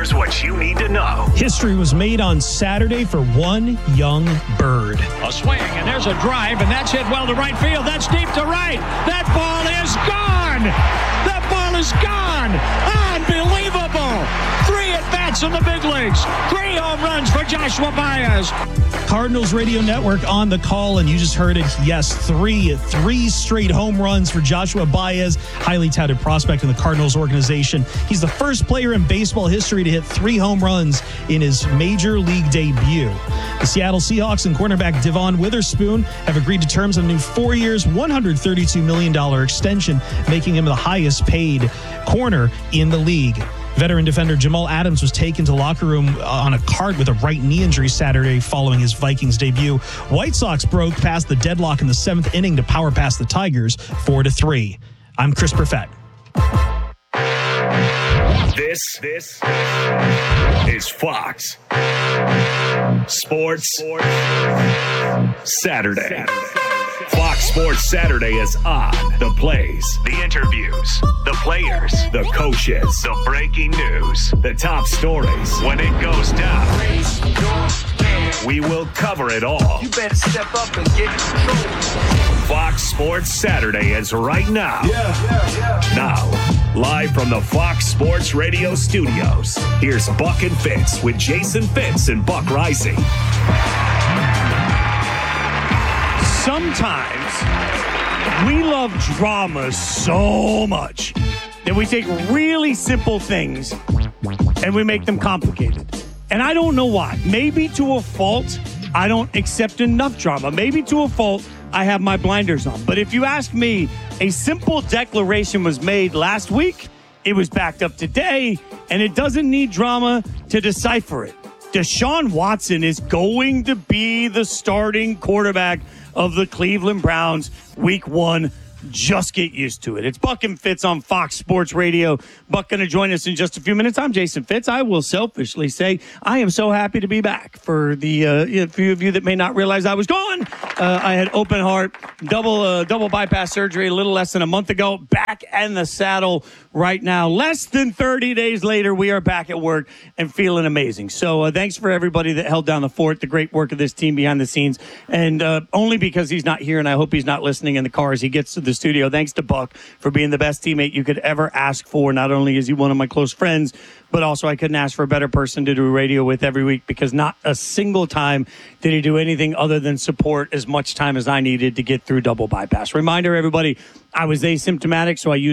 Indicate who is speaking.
Speaker 1: Here's what you need to know.
Speaker 2: History was made on Saturday for one young bird.
Speaker 3: A swing, and there's a drive, and that's hit well to right field. That's deep to right. That ball is gone. That ball is gone. Unbelievable. 3 at-bats in the big leagues. 3 home runs for Joshua Baez.
Speaker 2: Cardinals Radio Network on the call, and you just heard it. Yes, three straight home runs for Joshua Baez, highly touted prospect in the Cardinals organization. He's the first player in baseball history to hit 3 home runs in his major league debut. The Seattle Seahawks and cornerback Devon Witherspoon have agreed to terms of a new 4 years, $132 million extension, making him the highest paid corner in the league. Veteran defender Jamal Adams was taken to locker room on a cart with a right knee injury Saturday following his Vikings debut. White Sox broke past the deadlock in the 7th inning to power past the Tigers 4-3. I'm Chris Perfett.
Speaker 1: This is Fox Sports Saturday. Fox Sports Saturday is on. The plays, the interviews, the players, the coaches, the breaking news, the top stories. When it goes down, we will cover it all.
Speaker 4: You better step up and get in control.
Speaker 1: Fox Sports Saturday is right now. Now, live from the Fox Sports Radio studios, here's Buck and Fitz with Jason Fitz and Buck Rising.
Speaker 5: Sometimes we love drama so much that we take really simple things and we make them complicated. And I don't know why. Maybe to a fault, I don't accept enough drama. Maybe to a fault, I have my blinders on. But if you ask me, a simple declaration was made last week, it was backed up today, and it doesn't need drama to decipher it. Deshaun Watson is going to be the starting quarterback of the Cleveland Browns week 1. Just get used to it. It's Buck and Fitz on Fox Sports Radio. Buck going to join us in just a few minutes. I'm Jason Fitz. I will selfishly say I am so happy to be back. For the few of you that may not realize I was gone, I had open heart, double bypass surgery a little less than a month ago. Back in the saddle right now. Less than 30 days later, we are back at work and feeling amazing. So thanks for everybody that held down the fort, the great work of this team behind the scenes. And only because he's not here, and I hope he's not listening in the car as he gets to the studio. Thanks to Buck for being the best teammate you could ever ask for. Not only is he one of my close friends, but also I couldn't ask for a better person to do radio with every week, because not a single time did he do anything other than support as much time as I needed to get through double bypass. Reminder, everybody, I was asymptomatic, so I used